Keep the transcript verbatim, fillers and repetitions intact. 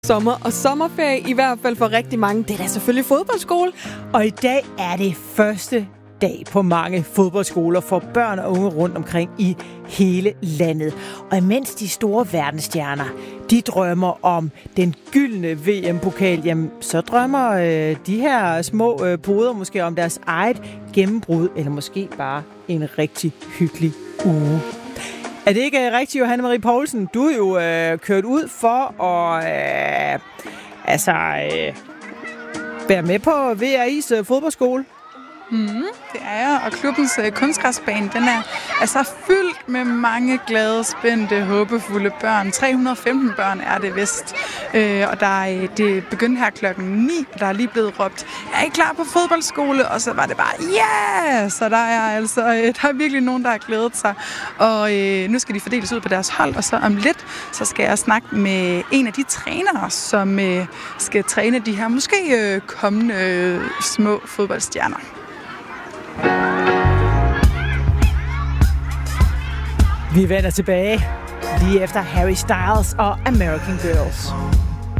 Sommer og sommerferie, i hvert fald for rigtig mange. Det er da selvfølgelig fodboldskole. Og i dag er det første dag på mange fodboldskoler for børn og unge rundt omkring i hele landet. Og imens de store verdensstjerner, de drømmer om den gyldne V M-pokal, jamen, så drømmer øh, de her små øh, poder måske om deres eget gennembrud, eller måske bare en rigtig hyggelig uge. Er det ikke rigtigt, Johanne Marie Poulsen? Du er jo øh, kørt ud for at øh, altså, øh, være med på V R I's øh, fodboldskole. Mm, det er jeg, og klubbens øh, kunstgræsbane, den er altså fyldt med mange glade, spændte, håbefulde børn. tre hundrede og femten børn er det vist, øh, og der er, det begyndte her klokken ni, og der er lige blevet råbt, er I klar på fodboldskole? Og så var det bare, ja! Yeah! Så der er altså, øh, der er virkelig nogen, der har glædet sig, og øh, nu skal de fordeles ud på deres hold, og så om lidt, så skal jeg snakke med en af de trænere, som øh, skal træne de her måske øh, kommende øh, små fodboldstjerner. Vi vender tilbage lige efter Harry Styles og American Girls.